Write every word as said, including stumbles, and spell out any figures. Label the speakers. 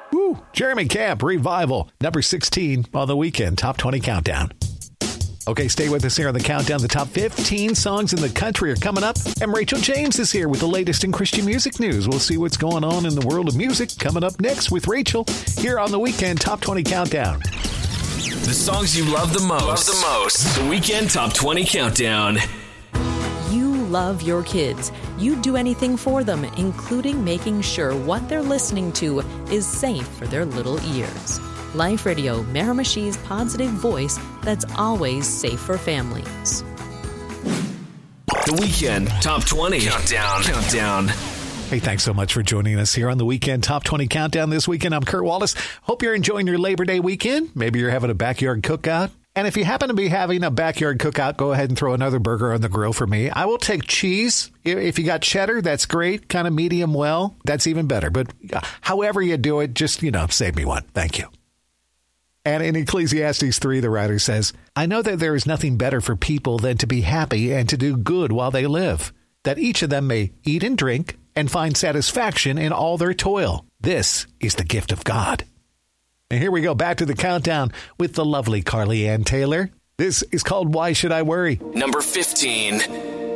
Speaker 1: Woo! Jeremy Camp, Revival, number sixteen on the Weekend Top twenty Countdown. Okay, stay with us here on the countdown. The top fifteen songs in the country are coming up. And Rachel James is here with the latest in Christian music news. We'll see what's going on in the world of music coming up next with Rachel here on the Weekend Top twenty Countdown.
Speaker 2: The songs you love the most. Love the most. The Weekend Top twenty Countdown.
Speaker 3: You love your kids. You do anything for them, including making sure what they're listening to is safe for their little ears. Life Radio, Miramichi's positive voice that's always safe for families.
Speaker 2: The Weekend Top twenty Countdown. Countdown.
Speaker 1: Hey, thanks so much for joining us here on the Weekend Top twenty Countdown this weekend. I'm Kurt Wallace. Hope you're enjoying your Labor Day weekend. Maybe you're having a backyard cookout. And if you happen to be having a backyard cookout, go ahead and throw another burger on the grill for me. I will take cheese. If you got cheddar, that's great. Kind of medium well, that's even better. But however you do it, just, you know, save me one. Thank you. And in Ecclesiastes three, the writer says, I know that there is nothing better for people than to be happy and to do good while they live, that each of them may eat and drink and find satisfaction in all their toil. This is the gift of God. And here we go back to the countdown with the lovely Carly Ann Taylor. This is called Why Should I Worry?
Speaker 2: Number fifteen.